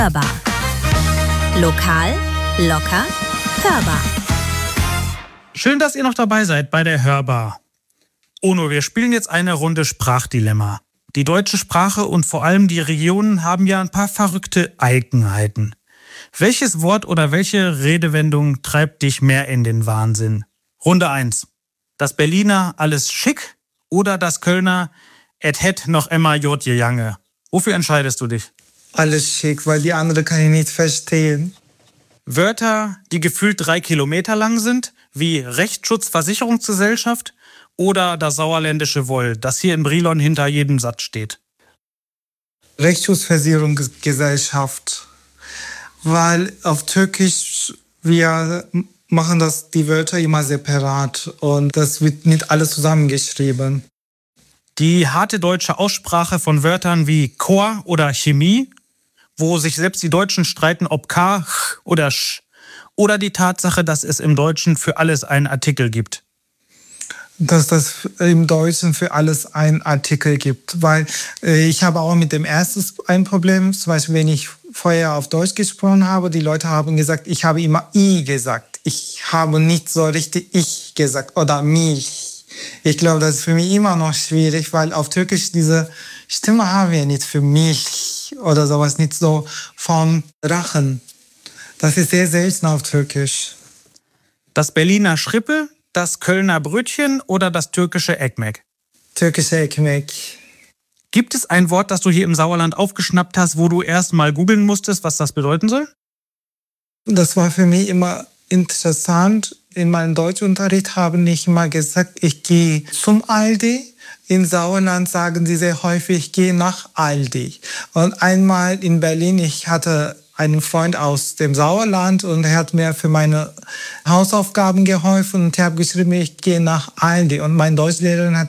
Hörbar. Lokal, locker, hörbar. Schön, dass ihr noch dabei seid bei der Hörbar. Ono, wir spielen jetzt eine Runde Sprachdilemma. Die deutsche Sprache und vor allem die Regionen haben ja ein paar verrückte Eigenheiten. Welches Wort oder welche Redewendung treibt dich mehr in den Wahnsinn? Runde 1. Das Berliner alles schick oder das Kölner et het noch immer jod jange? Wofür entscheidest du dich? Alles schick, weil die andere kann ich nicht verstehen. Wörter, die gefühlt 3 Kilometer lang sind, wie Rechtsschutzversicherungsgesellschaft oder das sauerländische Woll, das hier in Brilon hinter jedem Satz steht. Rechtsschutzversicherungsgesellschaft. Weil auf Türkisch, wir machen die Wörter immer separat und das wird nicht alles zusammengeschrieben. Die harte deutsche Aussprache von Wörtern wie Chor oder Chemie, wo sich selbst die Deutschen streiten, ob K, Ch oder Sch. Oder die Tatsache, dass es im Deutschen für alles einen Artikel gibt. Dass das im Deutschen für alles einen Artikel gibt. Weil ich habe auch mit dem ersten ein Problem. Zum Beispiel, wenn ich vorher auf Deutsch gesprochen habe, die Leute haben gesagt, ich habe immer I gesagt. Ich habe nicht so richtig ich gesagt oder mich. Ich glaube, das ist für mich immer noch schwierig, weil auf Türkisch diese Stimme haben wir nicht für mich oder sowas, nicht so von Rachen. Das ist sehr selten auf Türkisch. Das Berliner Schrippe, das Kölner Brötchen oder das türkische Ekmek? Türkische Ekmek. Gibt es ein Wort, das du hier im Sauerland aufgeschnappt hast, wo du erst mal googeln musstest, was das bedeuten soll? Das war für mich immer interessant. In meinem Deutschunterricht haben nicht immer gesagt, ich gehe zum Aldi. In Sauerland sagen sie sehr häufig, ich gehe nach Aldi. Und einmal in Berlin, ich hatte einen Freund aus dem Sauerland und er hat mir für meine Hausaufgaben geholfen und ich habe geschrieben, ich gehe nach Aldi. Und meine Deutschlehrerin hat